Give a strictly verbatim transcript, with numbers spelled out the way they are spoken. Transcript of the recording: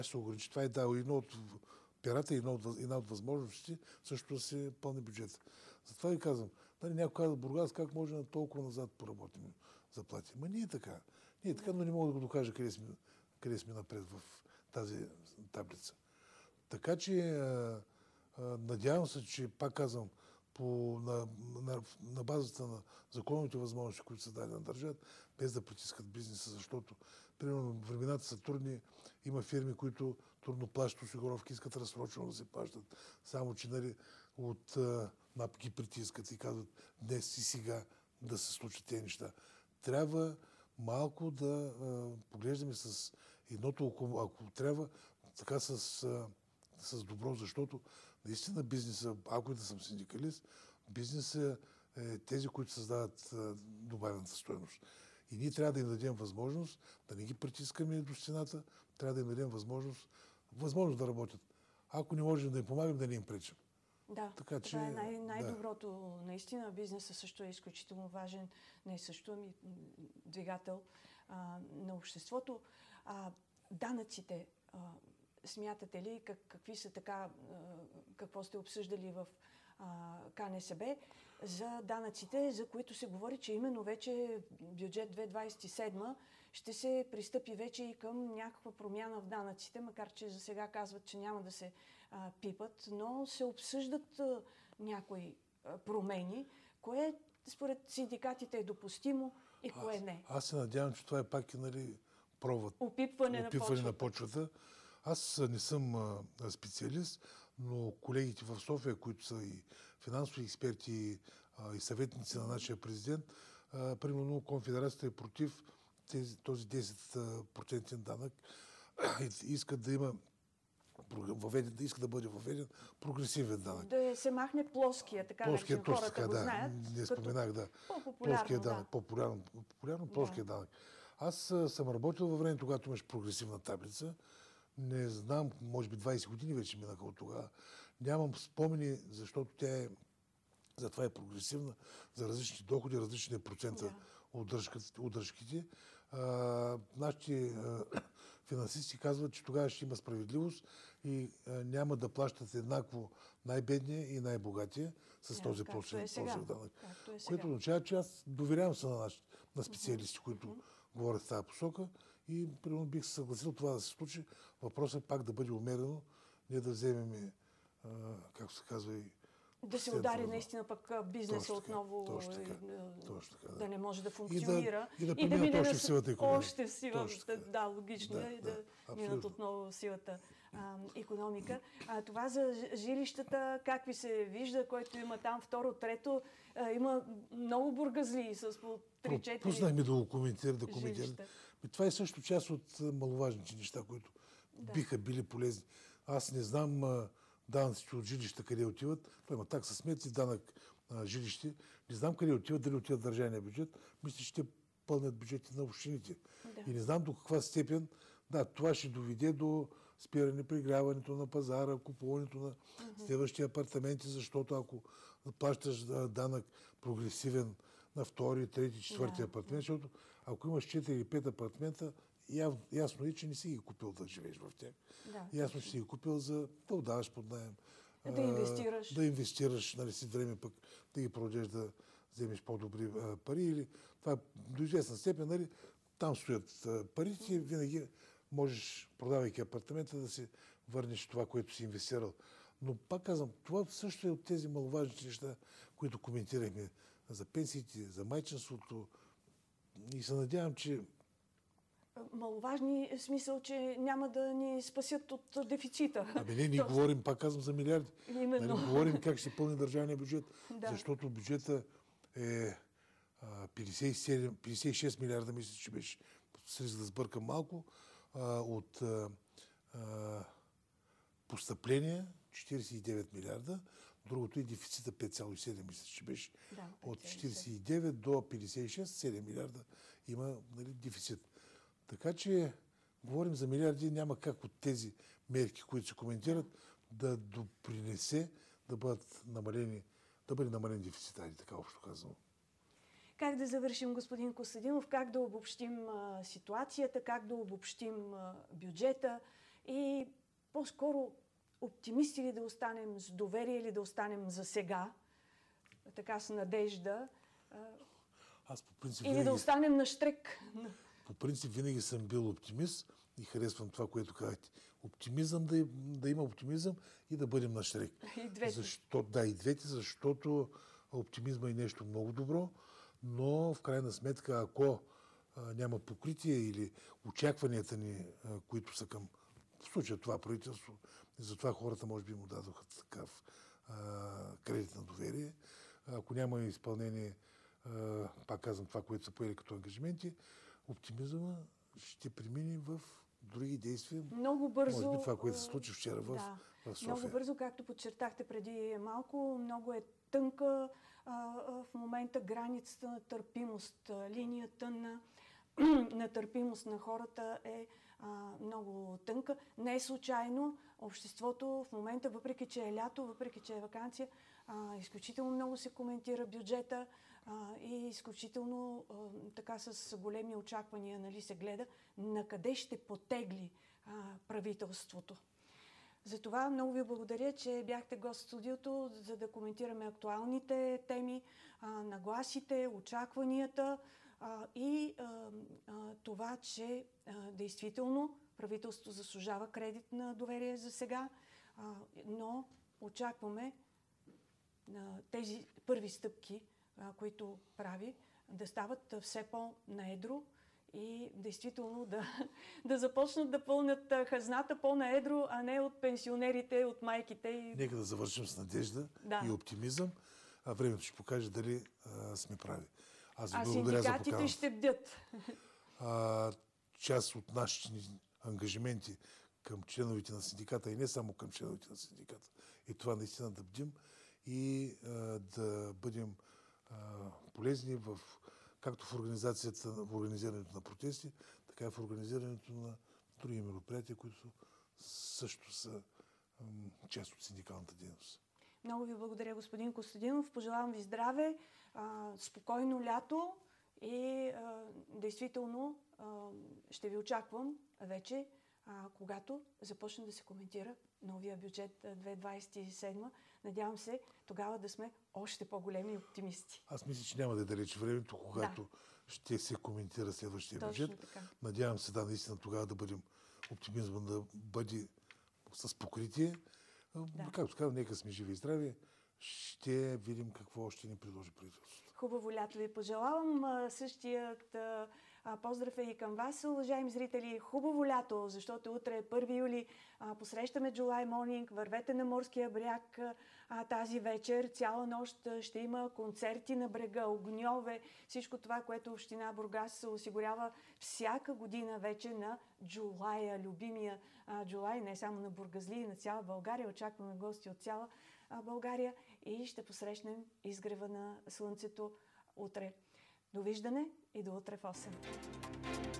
ще се ограничи. Това е да, едно от перата, едно от, една от възможностите също да се пълни бюджет. Затова ви казвам, нали, някой казва, Бургас, как може на толкова назад поработим заплати? Ма не е така. Не е така, но не мога да го докажа къде сме, къде сме напред в тази таблица. Така че а, а, надявам се, че, пак казвам, по, на, на, на базата на законните възможности, които са дали на държавата, без да притискат бизнеса, защото, примерно, времената са трудни, има фирми, които трудно плащат осигуровки, искат разсрочено да се плащат, само че, нали, от НАП ги притискат и казват днес и сега да се случат тези неща. Трябва малко да а, поглеждаме с едното око, ако трябва, така с... А, с добро, защото наистина бизнеса, ако и да съм синдикалист, бизнеса е тези, които създават добавената стойност. И ние трябва да им дадем възможност, да не ги притискаме до стената, трябва да им дадем възможност, възможност да работят. Ако не можем да им помагаме, да не им пречим. Да, така, че, това е най- най-доброто. Да. Наистина бизнесът също е изключително важен, не е също ами двигател а, на обществото. А, данъците, а, смятате ли как, какви са така, какво сте обсъждали в КНСБ за данъците, за които се говори, че именно вече бюджет две хиляди двадесет и седма ще се пристъпи вече и към някаква промяна в данъците, макар че за сега казват, че няма да се а, пипат, но се обсъждат а, някои а, промени. Кое според синдикатите е допустимо и кое аз, не? Аз се надявам, че това е пак и, нали, пробват. Опипване, Опипване на почвата. на почвата. Аз не съм а, специалист, но колегите в София, които са и финансови експерти а, и съветници на нашия президент, а, примерно Конфедерацията е против тези, този десет процента данък и искат да има въведен, да иска да бъде въведен прогресивен данък. Да се махне плоския, така плоския, наречен, хората така, го да, знаят. не споменах, да. По-популярно, данък, да. Популярно, популярно плоския да. данък. Аз а, съм работил във времето, когато имаш прогресивна таблица. Не знам, може би двадесет години вече минаха от тогава. Нямам спомени, защото тя е, затова е прогресивна, за различни доходи, различни процента да. Удръжките. А, нашите а, финансисти казват, че тогава ще има справедливост и а, няма да плащат еднакво най-бедния и най-богатия с да, този процент е данък. Е което означава, че аз доверявам се на, наш, на специалисти, uh-huh. които uh-huh. говорят в тази посока и примерно бих се съгласил това да се случи. Въпросът е пак да бъде умерено, не да вземем, а, както се казва, и да се удари наистина пък бизнеса точно отново, точно така, точно така, да. да не може да функционира. И да, и да, и да още в силата икономика. Още в силата, да, логично да, е да, да минат отново в силата а, икономика. А, това за жилищата, как ви се вижда, който има там второ, трето, а, има много бургазли с по три-четири Познахме да го коментира, да коментира. Това е също част от маловажните неща, които да. биха били полезни. Аз не знам данъците от жилища къде отиват. Той има такса смет и данък на жилище. Не знам къде отиват, дали отиват в държавния бюджет. Мисля, че ще пълнят бюджети на общините. Да. И не знам до каква степен, да, това ще доведе до спиране пригряването на пазара, купуването на uh-huh. следващи апартаменти, защото ако плащаш данък прогресивен на втори, трети, четвърти yeah. апартамент, защото ако имаш четири или пет апартамента, Яв, ясно е, че не си ги купил да живееш в тях. Да, ясно, че си ги купил за да отдаваш под наем. Да инвестираш. Да инвестираш, нали си време пък да ги продължиш да вземеш по-добри а, пари. Или това до известна степен, нали, там стоят а, парите, винаги можеш, продавайки апартамента, да си върнеш това, което си инвестирал. Но пак казвам, това също е от тези маловажни неща, които коментирахме за пенсиите, за майчинството. И се надявам, че маловажни в смисъл, че няма да ни спасят от дефицита. Абе не, ние То... говорим, пак казвам, за милиарди. Именно. Нали, говорим как ще се пълни държавния бюджет, да. защото бюджета е а, петдесет и седем, петдесет и шест милиарда, мисля, че беше, с риск да сбъркам малко, а, от а, а, постъпления четиридесет и девет милиарда, другото е дефицита пет цяло и седем, мисля, че беше. Да, от четиридесет и девет до петдесет и шест, седем милиарда има, нали, дефицит. Така че говорим за милиарди, няма как от тези мерки, които се коментират, да допринесе да бъдат намалени, да бъде намален дефицит, айде така общо казвам. Как да завършим, господин Костадинов, как да обобщим а, ситуацията, как да обобщим а, бюджета, и по-скоро оптимисти ли да останем, с доверие ли да останем за сега, така с надежда, Аз по принцип или винаги, да останем на щрек. по принцип винаги съм бил оптимист и харесвам това, което казахте. Оптимизъм, да, да има оптимизъм и да бъдем на щрек. И двете. Защо, да, и двете, защото оптимизма е нещо много добро, но в крайна сметка, ако а, няма покритие или очакванията ни, а, които са към, в случая това правителство, и затова хората може би му дадоха такъв а, кредит на доверие, ако няма изпълнение, а, пак казвам това, което са поели като ангажименти, оптимизма ще премине в други действия. Много бързо. Може би това, което се случи вчера в, да, в София. Много бързо, както подчертахте преди малко, много е тънка а, а, в момента границата на търпимост. Линията на, на търпимост на хората е а, много тънка. Не е случайно обществото в момента, въпреки че е лято, въпреки че е ваканция, а, изключително много се коментира бюджета а, и изключително а, така с големи очаквания, нали, се гледа на къде ще потегли а, правителството. Затова много ви благодаря, че бяхте гост в студиото, за да коментираме актуалните теми, а, нагласите, очакванията а, и а, а, това, че а, действително правителството заслужава кредит на доверие за сега, а, но очакваме а, тези първи стъпки, а, които прави, да стават все по-наедро и действително да, да започнат да пълнят хазната по-наедро, а не от пенсионерите, от майките. И... Нека да завършим с надежда да. и оптимизъм, а времето ще покаже дали а, сме прави. Аз ви а благодаря за синдикатите поканата. ще бдят. А, част от нашите ангажименти към членовете на синдиката и не само към членовете на синдиката. И това наистина да бдим и а, да бъдем а, полезни в, както в организацията, в организирането на протести, така и в организирането на други мероприятия, които също са м, част от синдикалната дейност. Много ви благодаря, господин Костадинов. Пожелавам ви здраве, а, спокойно лято и а, действително а, ще ви очаквам вече, а, когато започне да се коментира новия бюджет две хиляди двадесет и седма. Надявам се тогава да сме още по-големи оптимисти. Аз мисля, че няма да е далеч времето, когато да. ще се коментира следващия Точно бюджет. Така. Надявам се, да, наистина тогава да бъдем оптимизма да бъде с покритие. Да. Както казвам, нека сме живи и здрави. Ще видим какво ще ни предложи правителството. Хубаво лято ви пожелавам. Същият поздрав е и към вас, уважаеми зрители. Хубаво лято, защото утре е първи юли. Посрещаме July Morning. Вървете на морския бряг тази вечер. Цяла нощ ще има концерти на брега, огньове. Всичко това, което община Бургас се осигурява всяка година вече на Джулая, любимия Джулай, не само на бургазли, на цяла България. Очакваме гости от цяла България и ще посрещнем изгрева на слънцето утре. Довиждане и до утре в осем.